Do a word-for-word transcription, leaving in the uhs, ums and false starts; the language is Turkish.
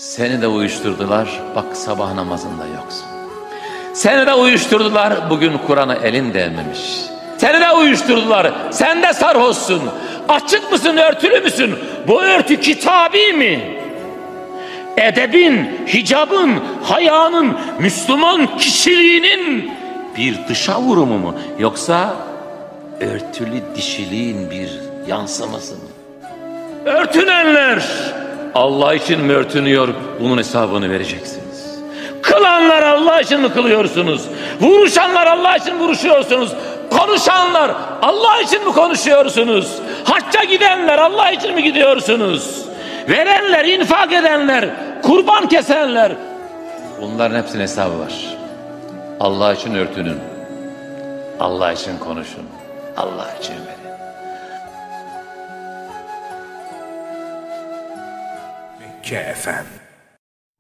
Seni de uyuşturdular, bak sabah namazında yoksun. Seni de uyuşturdular, bugün Kur'an'ı elin değmemiş. Seni de uyuşturdular, sen de sarhoşsun. Açık mısın, örtülü müsün? Bu örtü kitabi mi? Edebin, hicabın, hayanın, Müslüman kişiliğinin bir dışa vurumu mu? Yoksa örtülü dişiliğin bir yansıması mı? Örtünenler Allah için mi örtünüyor? Bunun hesabını vereceksiniz. Kılanlar Allah için mi kılıyorsunuz? Vuruşanlar Allah için vuruşuyorsunuz. Konuşanlar Allah için mi konuşuyorsunuz? Hacca gidenler Allah için mi gidiyorsunuz? Verenler, infak edenler, kurban kesenler, bunların hepsinin hesabı var. Allah için örtünün, Allah için konuşun, Allah için verin. Mekke F M